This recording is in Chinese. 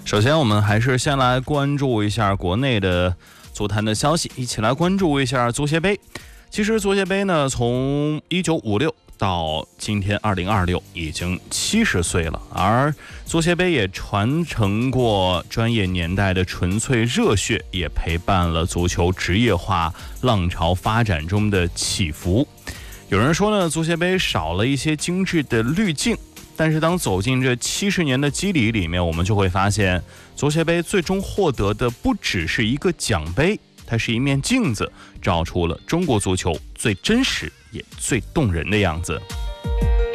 首先我们还是先来关注一下国内的足坛的消息，一起来关注一下足协杯。其实足协杯呢，从1956到今天2026已经70岁了，而足协杯也传承过专业年代的纯粹热血，也陪伴了足球职业化浪潮发展中的起伏。有人说呢，足协杯少了一些精致的滤镜，但是当走进这70年的肌理里面，我们就会发现，足协杯最终获得的不只是一个奖杯，它是一面镜子，照出了中国足球最真实也最动人的样子。